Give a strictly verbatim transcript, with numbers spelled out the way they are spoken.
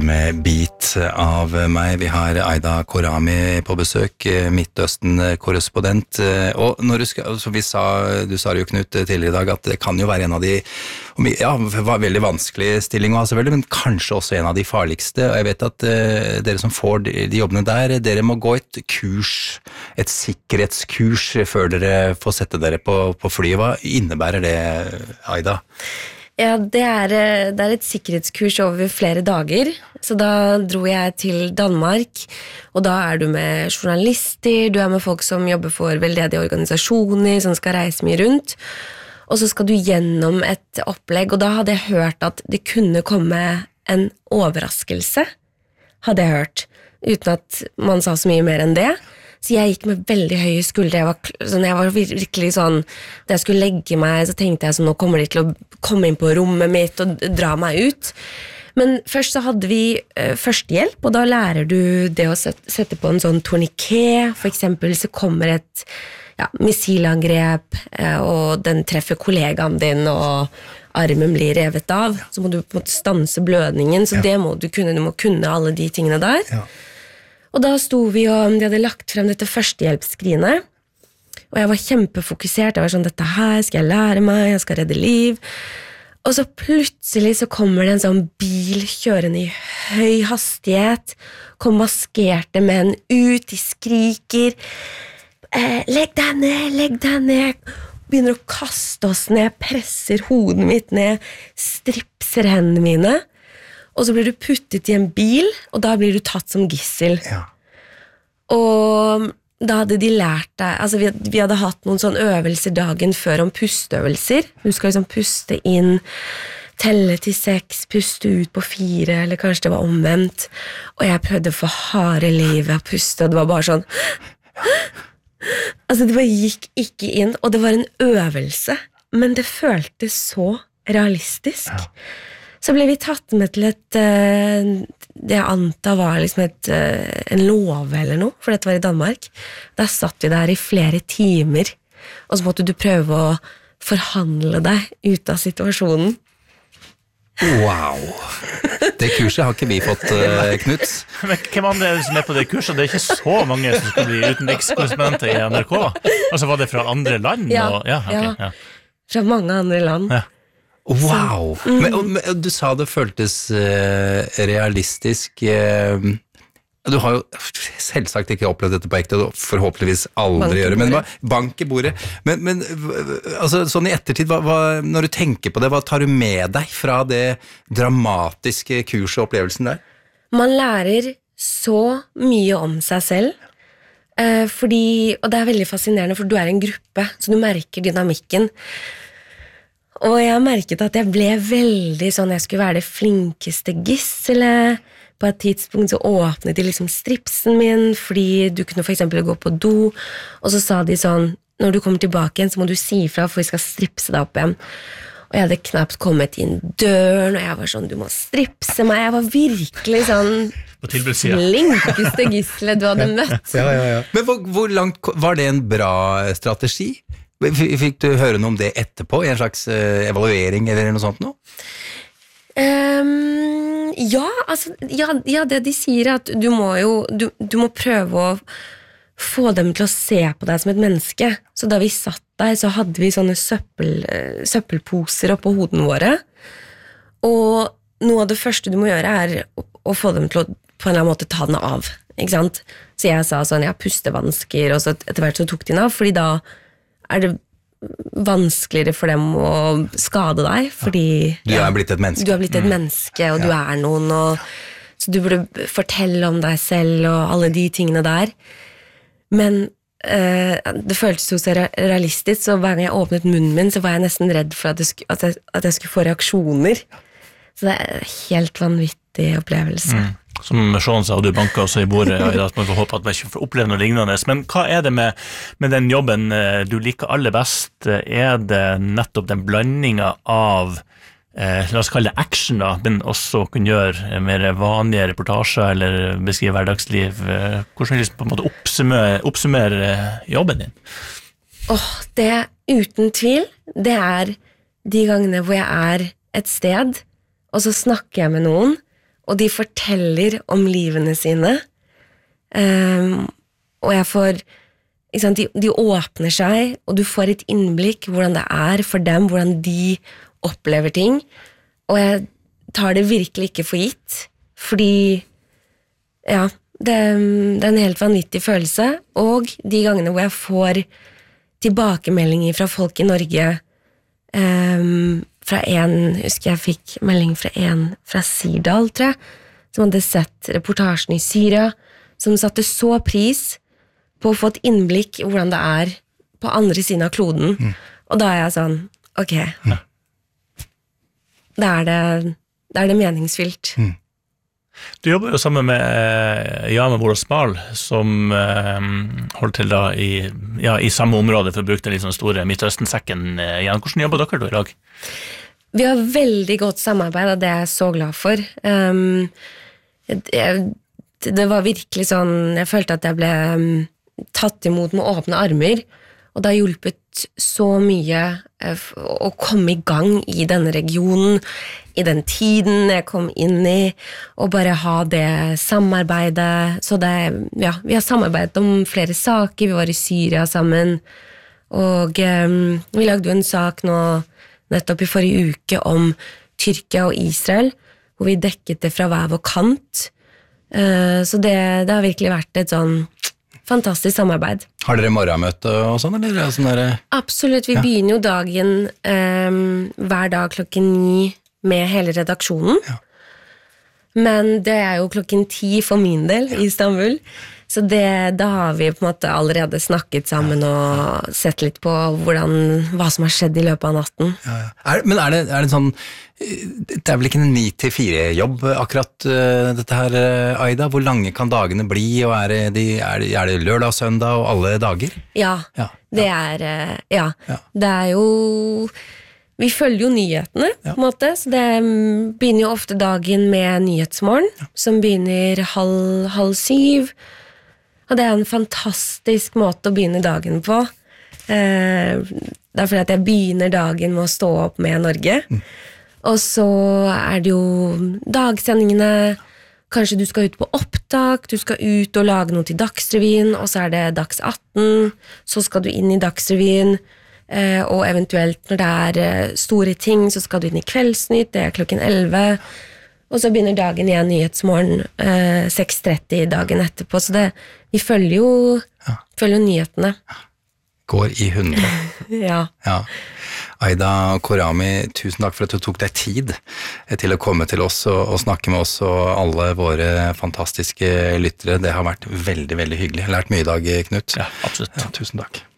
bit av meg. Vi har Aida Korami på besøk, Midtøsten-korrespondent. Og når du skal, så vi sa, du sa det jo Knut tidligere i dag, at det kan jo være en av de, ja, var veldig vanskelig stilling å ha selvfølgelig, men kanskje også en av de farligste. Og jeg vet at uh, dere som får de, de jobbene der, dere må gå et kurs, et sikkerhetskurs før dere får sette dere på, på flyet. Hva innebærer det, Aida? Ja, det er, det er et sikkerhetskurs over flere dager, så da dro jeg til Danmark, og da er du med journalister, du er med folk som jobber for veldedige organisasjoner, som skal reise mye rundt, og så skal du gjennom et opplegg, og da hadde jeg hørt at det kunne komme en overraskelse, hadde jeg hørt, uten at man sa så mye mer enn det. Så jeg gikk med veldig høye skuldre, jeg var, sånn, jeg var virkelig sånn, da jeg skulle legge meg, så tenkte jeg sånn, nå kommer de til å komme inn på rommet mitt og dra meg ut. Men først så hadde vi uh, førstehjelp, og da lærer du det å sette på en sånn tourniquet, for eksempel så kommer et ja, missilangrep, uh, og den treffer kollegaen din, og armen blir revet av, så må du på en måte stanse blødningen, så ja. Det må du kunne, du må kunne alle de tingene der. Ja. Og da sto vi og de hadde lagt frem dette førstehjelpsskrinet, og jeg var kjempefokusert, jeg var sånn, dette her skal jeg lære meg, jeg skal redde liv. Og så plutselig så kommer det en sånn bil kjørende i høy hastighet, kom maskerte menn ut, de skriker, eh, legg deg ned, legg deg ned, begynner å kaste oss ned, presser hodet mitt ned, stripser hendene mine, og så blir du puttet i en bil, og da blir du tatt som gissel. Ja. Og da hadde de lært deg, altså vi, vi hadde hatt noen sånne øvelser dagen før om pusteøvelser. Du skal liksom puste inn, telle til seks, puste ut på fire, eller kanskje det var omvendt. Og jeg prøvde for harde livet å puste, og det var bare sånn... Altså det bare gikk ikke inn, og det var en øvelse, men det føltes så realistisk. Ja. Så ble vi tatt med til et, det jeg antar var liksom et, en låve eller noe, for dette var i Danmark. Der satt vi der i flere timer, og så måtte du prøve å forhandle deg ut av situasjonen. Wow! Det kurset har ikke vi fått, uh, Knut. Men hvem andre er det som er på det kurset? Det er ikke så mange som skal bli utenrikskorrespondenter i N R K. Altså var det fra andre land? Ja, og, ja, okay, ja. ja. Fra mange andre land. Ja. Wow! Så, mm. men, men, du sa det føltes uh, realistisk. Uh, du har jo selvsagt ikke opplevd dette på ekte, og forhåpentligvis aldri gjøre, men hva, bank i bordet. Men, men altså, sånn i ettertid, hva, hva, når du tenker på det, hva tar du med deg fra det dramatiske kurset og opplevelsen der? Man lærer så mye om seg selv, uh, fordi, og det er veldig fascinerende, for du er en gruppe, så du merker dynamikken. Og jeg merket at jeg ble veldig sånn, jeg skulle være det flinkeste gisselet. På et tidspunkt så åpnet de liksom stripsen min, fordi du kunne for eksempel gå på do, og så sa de sånn, når du kommer tilbake igjen, så må du si ifra, for vi skal stripse deg opp igjen. Og jeg hadde knapt kommet inn døren, og jeg var sånn, du må stripse meg. Jeg var virkelig sånn flinkeste gisselet du hadde møtt. Ja, ja, ja. Men hvor, hvor langt, var det en bra strategi? Fikk du høre noe om det etterpå, i en slags uh, evaluering eller noe sånt nå? Um, ja, altså, ja, ja, det de sier er at du må jo, du, du må prøve å få dem til å se på deg som et menneske. Så da vi satt der, så hadde vi sånne søppel, uh, søppelposer oppå hodene våre, og noe av det første du må gjøre er å, å få dem til å på en eller annen måte ta den av, ikke sant? Så jeg sa sånn, jeg har pustevansker, og så etter hvert så tok de den av, fordi da er det vanskeligere for dem å skade deg, fordi du er blitt et menneske. Du er blitt et menneske, og ja. Du er noen, og, så du burde fortelle om deg selv og alle de tingene der. Men eh, det føltes jo så realistisk, så hver gang jeg åpnet munnen min, så var jeg nesten redd for at jeg, skulle, at jeg, at jeg skulle få reaksjoner. Så det er en helt vanvittig opplevelse. Mm. Som Sean sa, og du banket også i bordet i dag, man får håpe at man ikke får oppleve noe lignende. Men hva er det med, med den jobben du liker aller best? Er det nettopp den blandingen av, eh, la oss kalle det action da, men også kunne gjøre mer vanlige reportasjer eller beskrive hverdagsliv? Hvordan vil du på en måte oppsummere, oppsummere jobben din? Åh, det uten tvil, det er de gangene hvor jeg er et sted, og så snakker jeg med noen, og de forteller om livene sine, um, og jeg får, ikke sant, de, de åpner seg, og du får et innblikk hvordan det er for dem, hvordan de opplever ting, og jeg tar det virkelig ikke for gitt, fordi, ja, det, det er en helt vanvittig følelse, og de gangene hvor jeg får tilbakemeldinger fra folk i Norge, um, fra en, husker jeg fikk melding fra en fra Sirdal, tror jeg, som hadde sett reportasjen i Syria, som satte så pris på å få et innblikk i hvordan det er på andre siden av kloden. Mm. Og da er jeg sånn, ok, mm. da er det, da er det meningsfylt. Mm. Du jobber jo sammen med eh, Jana Borås-Mal, som eh, holder til da i, ja, i samme område, for å bruke den litt sånn store Midtøsten-sekken. Eh, Jan, hvordan jobber dere da i dag? Vi har veldig godt samarbeid, og det er jeg så glad for. Um, jeg, det var virkelig sånn, jeg følte at jeg ble um, tatt imot med åpne armer, og det har hjulpet så mye uh, å komme i gang i denne regionen, i den tiden jeg kom inn i, og bare ha det samarbeidet. Så det, ja, vi har samarbeidet om flere saker, vi var i Syria sammen, og um, vi lagde jo en sak nå, nettopp i forrige uke, om Tyrkia og Israel, hvor vi dekket det fra hver vår kant. Uh, så det, det har virkelig vært et sånn fantastisk samarbeid. Har dere morgenmøte og sånn, eller? Sånn der... Absolutt, vi ja. begynner jo dagen um, hver dag klokken ni med hele redaksjonen. Ja. Men det er jo klokken ti for min del i Istanbul, så det, da har vi på en måte allerede snakket sammen og sett litt på hvordan, hva som har skjedd i løpet av natten. Ja, ja. Er, men er det, er det sånn, det er vel ikke en ni til fire jobb akkurat uh, dette her, uh, Aida? Hvor lange kan dagene bli, og er det, de, er det, er det lørdag, søndag og alle dager? Ja, ja. det er, uh, ja. ja, det er jo... Vi følger jo nyhetene, ja. på en måte, så det begynner jo ofte dagen med Nyhetsmorgen, ja. som begynner halv, halv syv, og det er en fantastisk måte å begynne dagen på. Eh, det er fordi at jeg begynner dagen med å stå opp med Norge, mm. og så er det jo dagsendingene, kanskje du skal ut på opptak, du skal ut og lage noe til Dagsrevyen, og så er det Dags atten, så skal du inn i Dagsrevyen, Uh, og eventuelt når det er uh, store ting, så skal du inn i Kveldsnytt, det er klokken elleve, og så begynner dagen igjen Nyhetsmorgen uh, seks tretti dagen etterpå, så det, vi følger jo, ja. følger jo nyhetene. Går i hundre. ja. ja. Aida Korami, tusen takk for at du tok deg tid til å komme til oss og, og snakke med oss og alle våre fantastiske lyttere. Det har vært veldig, veldig hyggelig. Jeg har lært mye i dag, Knut. Ja, absolutt. Ja, tusen takk.